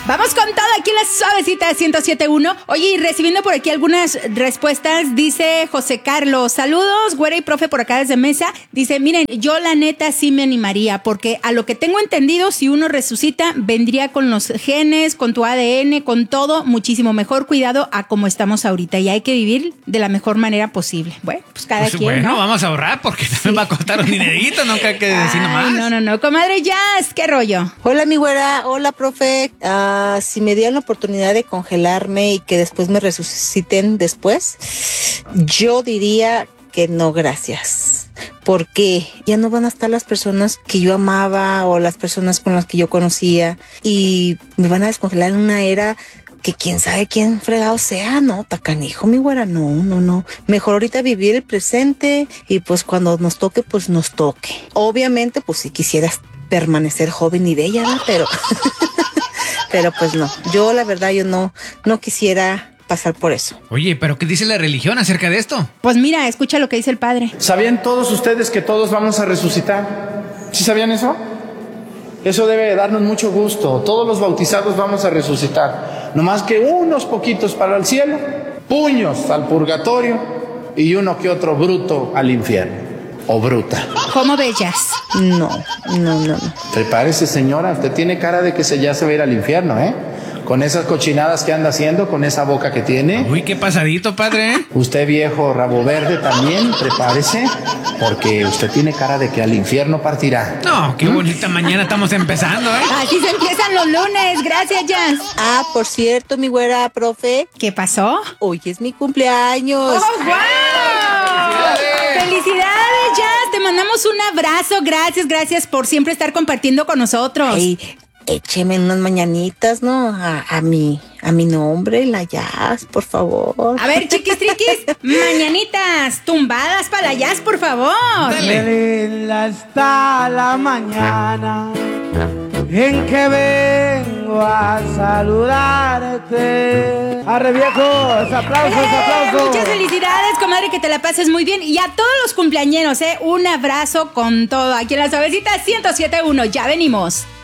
Vamos con todo aquí en la suavecita 107.1. Oye, y recibiendo por aquí algunas respuestas, dice José Carlos, saludos, güera y profe por acá desde Mesa. Dice, miren, yo la neta sí me animaría, porque a lo que tengo entendido, si uno resucita, vendría con los genes, con tu ADN, con todo, muchísimo mejor cuidado a como estamos ahorita. Y hay que vivir de la mejor manera posible. Bueno, pues cada quien, bueno, ¿no? Vamos a ahorrar porque también va a costar un dinerito, no hay que decir nomás. No. Comadre Jazz, ¿qué rollo? Hola, mi güera. Hola, profe. Si me dieran la oportunidad de congelarme y que después me resuciten después, yo diría que no, gracias. Porque ya no van a estar las personas que yo amaba o las personas con las que yo conocía y me van a descongelar en una era que quién sabe quién fregado sea, no, tacanijo, mi güera, no. Mejor ahorita vivir el presente y pues cuando nos toque, pues nos toque. Obviamente, pues si quisieras permanecer joven y bella, ¿no? Pero pues no, yo la verdad yo no quisiera pasar por eso. Oye, ¿pero qué dice la religión acerca de esto? Pues mira, escucha lo que dice el padre. ¿Sabían todos ustedes que todos vamos a resucitar? ¿Sí sabían eso? Eso debe darnos mucho gusto. Todos los bautizados vamos a resucitar. No más que unos poquitos para el cielo, puños al purgatorio y uno que otro bruto al infierno. O bruta. ¿Cómo bellas? No. Prepárese, señora. Usted tiene cara de que ya se va a ir al infierno, ¿eh? Con esas cochinadas que anda haciendo, con esa boca que tiene. Uy, qué pasadito, padre. Usted, viejo rabo verde, también prepárese, porque usted tiene cara de que al infierno partirá. No, qué bonita mañana estamos empezando, ¿eh? Así se empiezan los lunes. Gracias, Jazz. Por cierto, mi güera, profe. ¿Qué pasó? Hoy es mi cumpleaños. ¡Oh, wow! ¡Felicidades, Jazz! Te mandamos un abrazo. Gracias por siempre estar compartiendo con nosotros. Ay, écheme unas mañanitas, ¿no? A mi nombre, la Jazz, por favor. A ver, chiquis, mañanitas tumbadas para la Jazz, por favor. Dale. Hasta la mañana en que vengo a saludarte. Arre, viejos, aplausos. Muchas felicidades, comadre, que te la pases muy bien. Y a todos los cumpleañeros, un abrazo con todo. Aquí en la suavecita 107.1, ya venimos.